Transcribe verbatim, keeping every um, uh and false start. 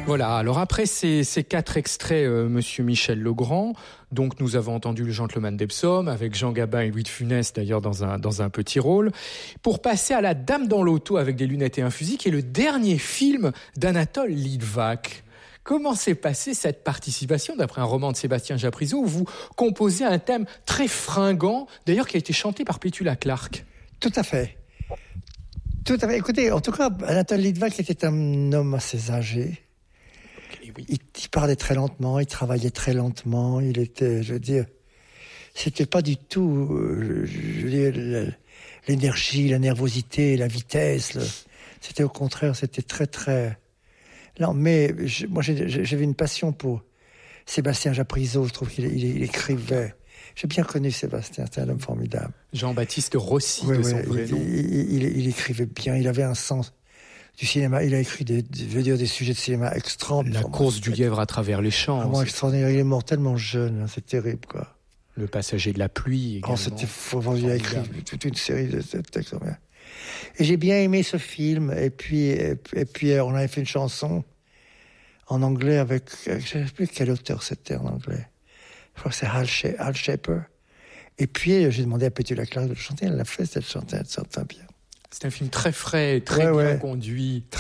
Voilà, alors après ces, ces quatre extraits, euh, Monsieur Michel Legrand, donc nous avons entendu Le Gentleman d'Epsom avec Jean Gabin et Louis de Funès d'ailleurs dans un, dans un petit rôle, pour passer à La Dame dans l'auto avec des lunettes et un fusil, qui est le dernier film d'Anatole Litvak. Comment s'est passée cette participation, d'après un roman de Sébastien Japrisot, où vous composez un thème très fringant, d'ailleurs qui a été chanté par Petula Clark? Tout à fait. Tout à fait. Écoutez, en tout cas, Anatole Litvak était un homme assez âgé. Okay, oui. il, il parlait très lentement, il travaillait très lentement, il était, je veux dire, c'était pas du tout, euh, je veux dire, l'énergie, la nervosité, la vitesse. Le, c'était au contraire, c'était très, très... Non, mais je, moi, j'ai, j'avais une passion pour Sébastien Japrisot. Je trouve qu'il il, il écrivait. J'ai bien connu Sébastien, c'était un homme formidable. Jean-Baptiste Rossi, ouais, de ouais, son vrai il, nom. Il, il, il écrivait bien, il avait un sens du cinéma. Il a écrit des, des, je veux dire, des sujets de cinéma extraordinaires. La course du lièvre à travers les champs. Vraiment extraordinaire. Il est mort tellement jeune, c'est terrible, quoi. Le passager de la pluie, également. Oh, c'était fou. Il a écrit toute une série de textes. Et j'ai bien aimé ce film. Et puis, et, et puis on avait fait une chanson en anglais avec, je ne sais plus quel auteur c'était en anglais. Je crois que c'est Hal, Sh- Hal Shaper. Et puis, j'ai demandé à Petula Clark de le chanter. Elle l'a fait, elle chantait, elle chantait bien. C'est un film très frais, très ouais, bien ouais. conduit.